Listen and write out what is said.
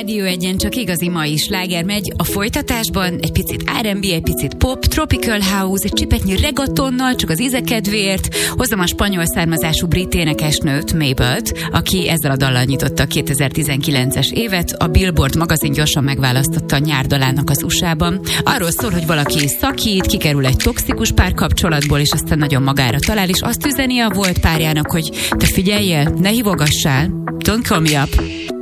Rádió Egyen csak igazi mai sláger megy. A folytatásban egy picit R&B, egy picit pop, tropical house, egy csipetnyi regatonnal, csak az íze kedvéért. Hozom a spanyol származású brit énekesnőt, Mabelt, aki ezzel a dallal nyitotta a 2019-es évet. A Billboard magazin gyorsan megválasztotta a nyárdalának az USA-ban. Arról szól, hogy valaki szakít, kikerül egy toxikus párkapcsolatból, és aztán nagyon magára talál, és azt üzeni a volt párjának, hogy te figyeljél, ne hívogassál, don't call me up.